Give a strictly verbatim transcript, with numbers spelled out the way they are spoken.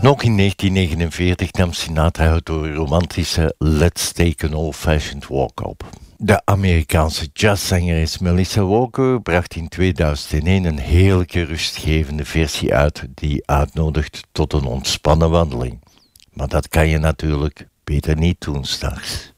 Nog in negentien negenenveertig nam Sinatra het romantische Let's Take an Old-Fashioned Walk op. De Amerikaanse jazzzangeres Melissa Walker bracht in tweeduizend één een heerlijke rustgevende versie uit die uitnodigt tot een ontspannen wandeling. Maar dat kan je natuurlijk beter niet doen 's nachts.